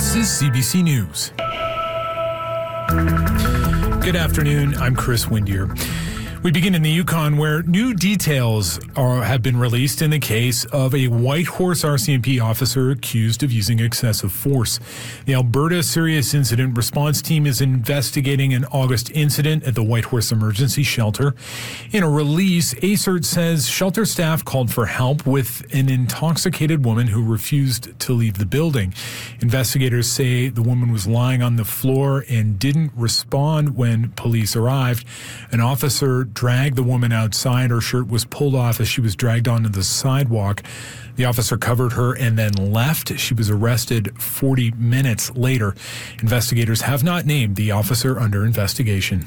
This is CBC News. Good afternoon, I'm Chris Windier. We begin in the Yukon, where new details have been released in the case of a Whitehorse RCMP officer accused of using excessive force. The Alberta Serious Incident Response Team is investigating an August incident at the Whitehorse Emergency Shelter. In a release, ASIRT says shelter staff called for help with an intoxicated woman who refused to leave the building. Investigators say the woman was lying on the floor and didn't respond when police arrived. An officer dragged the woman outside. Her shirt was pulled off as she was dragged onto the sidewalk. The officer covered her and then left. She was arrested 40 minutes later. Investigators have not named the officer under investigation.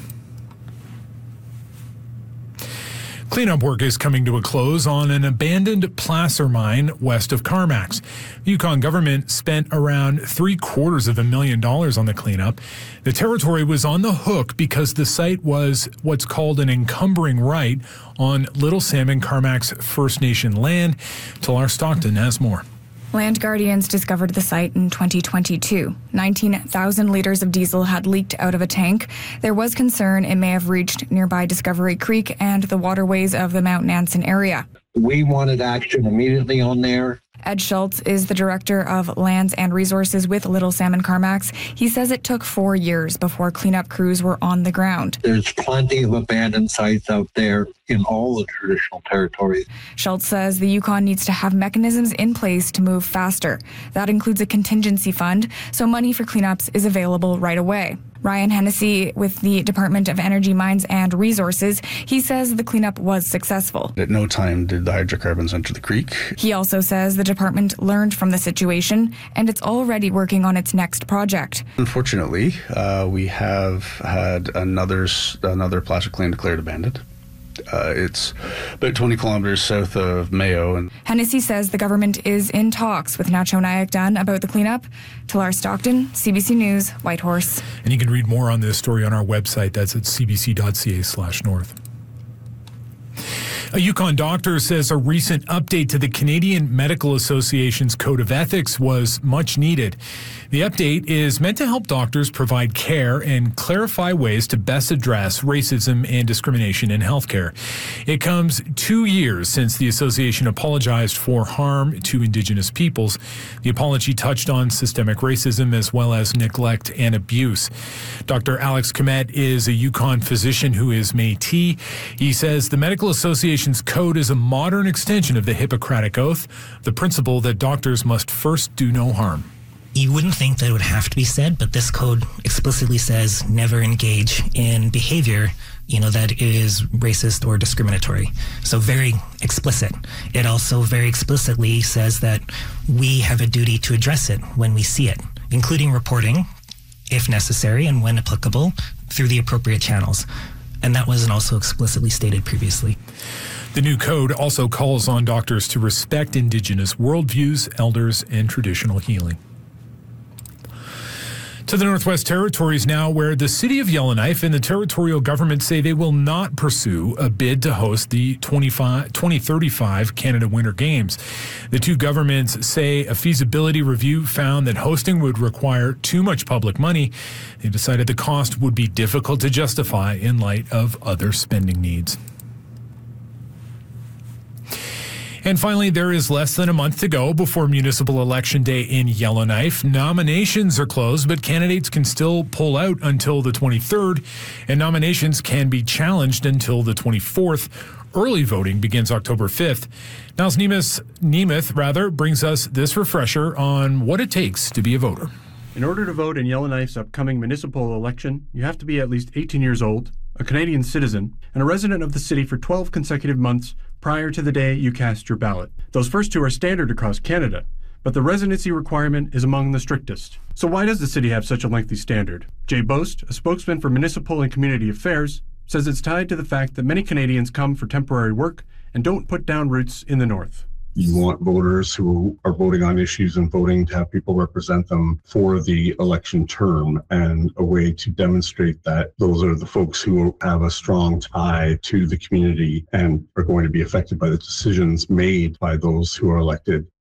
Cleanup work is coming to a close on an abandoned placer mine west of Carmacks. The Yukon government spent around $750,000 on the cleanup. The territory was on the hook because the site was what's called an encumbering right on Little Salmon Carmacks First Nation land. Talar Stockton has more. Land Guardians discovered the site in 2022. 19,000 liters of diesel had leaked out of a tank. There was concern it may have reached nearby Discovery Creek and the waterways of the Mount Nansen area. We wanted action immediately on there. Ed Schultz is the director of Lands and Resources with Little Salmon Carmacks. He says it took 4 years before cleanup crews were on the ground. There's plenty of abandoned sites out there in all the traditional territories. Schultz says the Yukon needs to have mechanisms in place to move faster. That includes a contingency fund, so money for cleanups is available right away. Ryan Hennessy with the Department of Energy, Mines and Resources, he says the cleanup was successful. At no time did the hydrocarbons enter the creek. He also says the department learned from the situation and it's already working on its next project. Unfortunately, we have had another placer claim declared abandoned. It's about 20 kilometers south of Mayo. And Hennessy says the government is in talks with Nacho Nayakdan about the cleanup. Talar Stockton, CBC News, Whitehorse. And you can read more on this story on our website. That's at cbc.ca/north. A Yukon doctor says a recent update to the Canadian Medical Association's Code of Ethics was much needed. The update is meant to help doctors provide care and clarify ways to best address racism and discrimination in healthcare. It comes 2 years since the association apologized for harm to Indigenous peoples. The apology touched on systemic racism as well as neglect and abuse. Dr. Alex Komet is a Yukon physician who is Métis. He says the Medical Association's code is a modern extension of the Hippocratic Oath, the principle that doctors must first do no harm. You wouldn't think that it would have to be said, but this code explicitly says never engage in behavior, that is racist or discriminatory. So very explicit. It also very explicitly says that we have a duty to address it when we see it, including reporting, if necessary and when applicable, through the appropriate channels. And that wasn't also explicitly stated previously. The new code also calls on doctors to respect Indigenous worldviews, elders, and traditional healing. To the Northwest Territories now, where the city of Yellowknife and the territorial government say they will not pursue a bid to host the 2035 Canada Winter Games. The two governments say a feasibility review found that hosting would require too much public money. They decided the cost would be difficult to justify in light of other spending needs. And finally, there is less than a month to go before municipal election day in Yellowknife. Nominations are closed, but candidates can still pull out until the 23rd, and nominations can be challenged until the 24th. Early voting begins October 5th. Niles Nemeth brings us this refresher on what it takes to be a voter. In order to vote in Yellowknife's upcoming municipal election, you have to be at least 18 years old, a Canadian citizen, and a resident of the city for 12 consecutive months prior to the day you cast your ballot. Those first two are standard across Canada, but the residency requirement is among the strictest. So why does the city have such a lengthy standard? Jay Boast, a spokesman for Municipal and Community Affairs, says it's tied to the fact that many Canadians come for temporary work and don't put down roots in the north. You want voters who are voting on issues and voting to have people represent them for the election term, and a way to demonstrate that those are the folks who have a strong tie to the community and are going to be affected by the decisions made by those who are elected